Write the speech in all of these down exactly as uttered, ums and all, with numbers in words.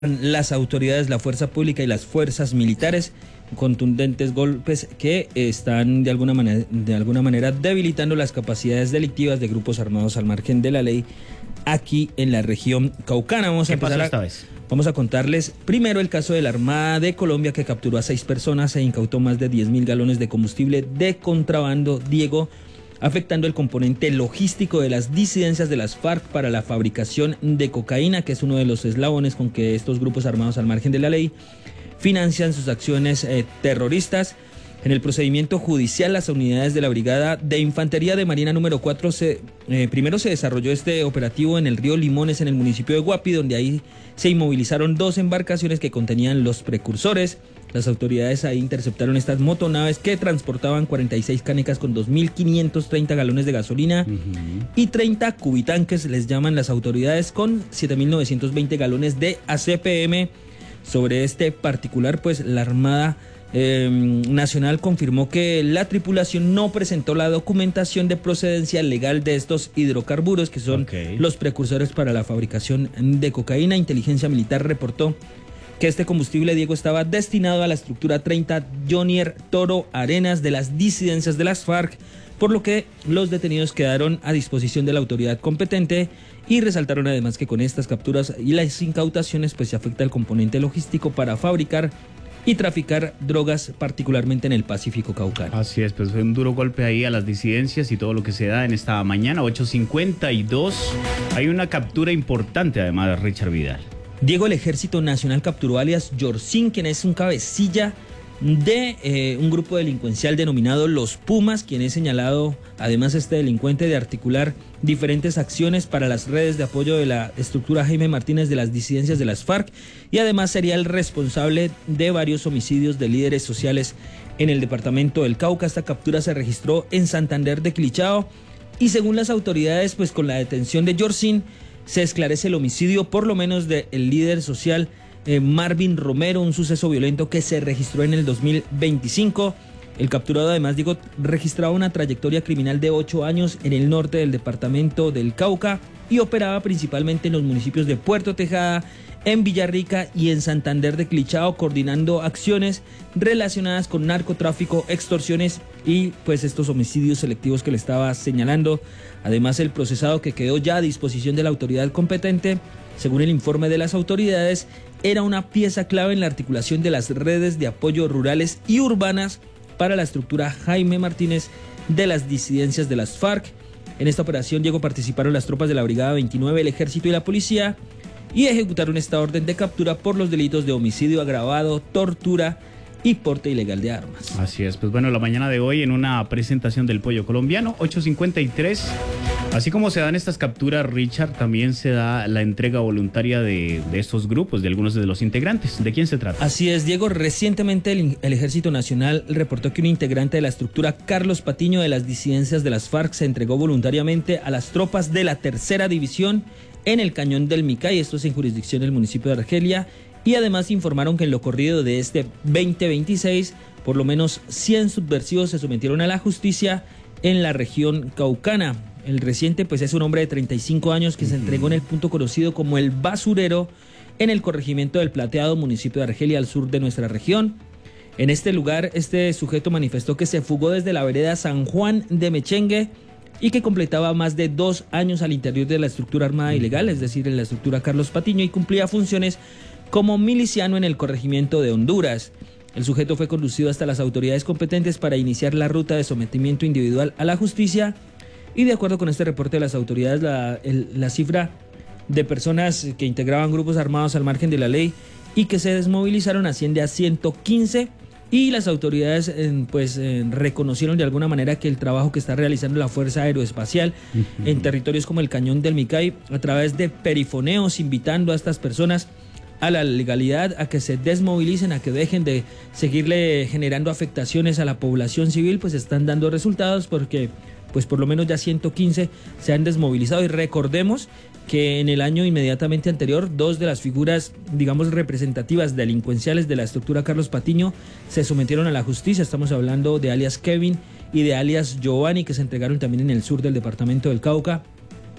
Las autoridades, la fuerza pública y las fuerzas militares, contundentes golpes que están de alguna manera, de alguna manera debilitando las capacidades delictivas de grupos armados al margen de la ley aquí en la región caucana. Vamos a empezar a, esta vez? Vamos a contarles primero el caso de la Armada de Colombia, que capturó a seis personas e incautó más de diez mil galones de combustible de contrabando, Diego, afectando el componente logístico de las disidencias de las FARC para la fabricación de cocaína, que es uno de los eslabones con que estos grupos armados al margen de la ley financian sus acciones eh, terroristas. En el procedimiento judicial, las unidades de la Brigada de Infantería de Marina número cuatro, se, eh, primero se desarrolló este operativo en el río Limones, en el municipio de Guapi, donde ahí se inmovilizaron dos embarcaciones que contenían los precursores. Las autoridades ahí interceptaron estas motonaves que transportaban cuarenta y seis canecas con dos mil quinientos treinta galones de gasolina uh-huh. y treinta cubitanques, les llaman las autoridades, con siete mil novecientos veinte galones de A C P M. Sobre este particular, pues la Armada eh, Nacional confirmó que la tripulación no presentó la documentación de procedencia legal de estos hidrocarburos, que son okay. los precursores para la fabricación de cocaína. Inteligencia Militar reportó que este combustible, Diego, estaba destinado a la estructura treinta Jonier Toro Arenas de las disidencias de las FARC, por lo que los detenidos quedaron a disposición de la autoridad competente, y resaltaron además que con estas capturas y las incautaciones pues se afecta el componente logístico para fabricar y traficar drogas, particularmente en el Pacífico caucano. Así es, pues fue un duro golpe ahí a las disidencias y todo lo que se da en esta mañana, ocho cincuenta y dos. Hay una captura importante además, Richard Vidal. Diego, el Ejército Nacional capturó alias Yorsin, quien es un cabecilla de eh, un grupo delincuencial denominado Los Pumas, quien es señalado, además este delincuente, de articular diferentes acciones para las redes de apoyo de la estructura Jaime Martínez de las disidencias de las FARC, y además sería el responsable de varios homicidios de líderes sociales en el departamento del Cauca. Esta captura se registró en Santander de Quilichao, y según las autoridades, pues con la detención de Yorsin se esclarece el homicidio por lo menos del líder social eh, Marvin Romero, un suceso violento que se registró en el dos mil veinticinco. El capturado además, digo, registraba una trayectoria criminal de ocho años en el norte del departamento del Cauca y operaba principalmente en los municipios de Puerto Tejada, en Villarrica y en Santander de Quilichao, coordinando acciones relacionadas con narcotráfico, extorsiones y pues estos homicidios selectivos que le estaba señalando. Además, el procesado, que quedó ya a disposición de la autoridad competente, según el informe de las autoridades, era una pieza clave en la articulación de las redes de apoyo rurales y urbanas para la estructura Jaime Martínez de las disidencias de las FARC. En esta operación, Diego, participaron las tropas de la Brigada veintinueve, el Ejército y la Policía, y ejecutaron esta orden de captura por los delitos de homicidio agravado, tortura y porte ilegal de armas. Así es, pues bueno, la mañana de hoy en una presentación del pollo colombiano, ocho cincuenta y tres, así como se dan estas capturas, Richard, también se da la entrega voluntaria de, de estos grupos, de algunos de los integrantes. ¿De quién se trata? Así es, Diego, recientemente el, el Ejército Nacional reportó que un integrante de la estructura Carlos Patiño de las disidencias de las FARC se entregó voluntariamente a las tropas de la tercera división en el Cañón del Micay, esto es en jurisdicción del municipio de Argelia, y además informaron que en lo corrido de este veinte veintiséis, por lo menos cien subversivos se sometieron a la justicia en la región caucana. El reciente pues es un hombre de treinta y cinco años que se entregó en el punto conocido como El Basurero, en el corregimiento del Plateado, municipio de Argelia, al sur de nuestra región. En este lugar, este sujeto manifestó que se fugó desde la vereda San Juan de Mechengue y que completaba más de dos años al interior de la estructura armada ilegal, es decir, en la estructura Carlos Patiño, y cumplía funciones como miliciano en el corregimiento de Honduras. El sujeto fue conducido hasta las autoridades competentes para iniciar la ruta de sometimiento individual a la justicia, y de acuerdo con este reporte de las autoridades, la, el, la cifra de personas que integraban grupos armados al margen de la ley y que se desmovilizaron asciende a ciento quince, y las autoridades eh, pues eh, reconocieron de alguna manera que el trabajo que está realizando la Fuerza Aeroespacial uh-huh. en territorios como el Cañón del Micay, a través de perifoneos, invitando a estas personas a la legalidad, a que se desmovilicen, a que dejen de seguirle generando afectaciones a la población civil, pues están dando resultados, porque pues por lo menos ya ciento quince se han desmovilizado. Y recordemos que en el año inmediatamente anterior, dos de las figuras, digamos, representativas delincuenciales de la estructura Carlos Patiño se sometieron a la justicia. Estamos hablando de alias Kevin y de alias Giovanni, que se entregaron también en el sur del departamento del Cauca.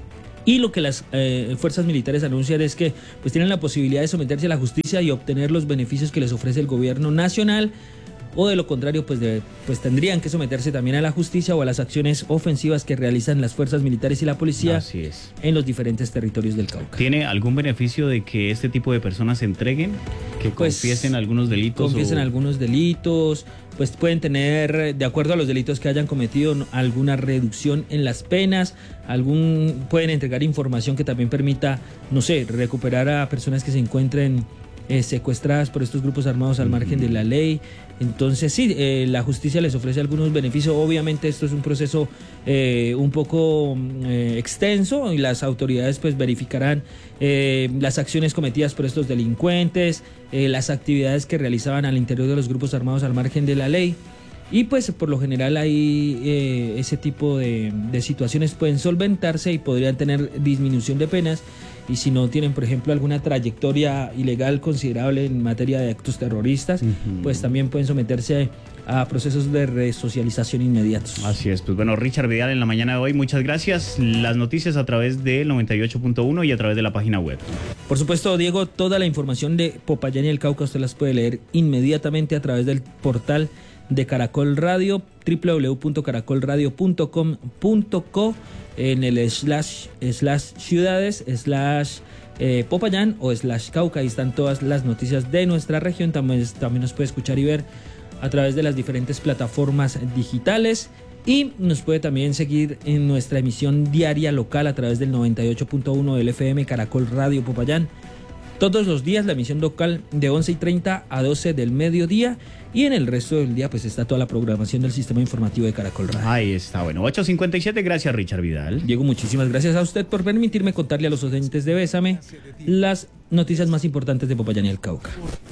Y lo que las eh, fuerzas militares anuncian es que pues tienen la posibilidad de someterse a la justicia y obtener los beneficios que les ofrece el gobierno nacional, o de lo contrario pues, de, pues tendrían que someterse también a la justicia o a las acciones ofensivas que realizan las fuerzas militares y la policía Así es. en los diferentes territorios del Cauca. ¿Tiene algún beneficio de que este tipo de personas se entreguen? ¿Que Pues, confiesen algunos delitos? Confiesen o... algunos delitos, pues pueden tener, de acuerdo a los delitos que hayan cometido, alguna reducción en las penas, algún pueden entregar información que también permita, no sé, recuperar a personas que se encuentren eh, secuestradas por estos grupos armados al margen de la ley. Entonces sí, eh, la justicia les ofrece algunos beneficios. Obviamente esto es un proceso eh, un poco eh, extenso y las autoridades pues verificarán eh, las acciones cometidas por estos delincuentes, eh, las actividades que realizaban al interior de los grupos armados al margen de la ley. Y pues por lo general ahí eh, ese tipo de, de situaciones pueden solventarse y podrían tener disminución de penas. Y si no tienen, por ejemplo, alguna trayectoria ilegal considerable en materia de actos terroristas, uh-huh. pues también pueden someterse a procesos de resocialización inmediatos. Así es, pues bueno, Richard Vidal en la mañana de hoy, muchas gracias. Las noticias a través del noventa y ocho punto uno y a través de la página web. Por supuesto, Diego, toda la información de Popayán y el Cauca usted las puede leer inmediatamente a través del portal de Caracol Radio, doble u doble u doble u punto caracol radio punto com punto co, en el slash, slash ciudades, slash eh, Popayán o slash Cauca. Ahí están todas las noticias de nuestra región. También, también nos puede escuchar y ver a través de las diferentes plataformas digitales. Y nos puede también seguir en nuestra emisión diaria local a través del noventa y ocho punto uno del F M Caracol Radio Popayán. Todos los días la emisión local de once y treinta a doce del mediodía, y en el resto del día pues está toda la programación del sistema informativo de Caracol Radio. Ahí está, bueno, ocho cincuenta y siete, gracias Richard Vidal. Diego, muchísimas gracias a usted por permitirme contarle a los oyentes de Bésame las noticias más importantes de Popayán y el Cauca.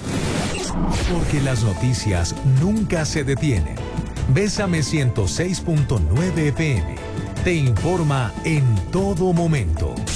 Porque las noticias nunca se detienen. Bésame ciento seis punto nueve F M te informa en todo momento.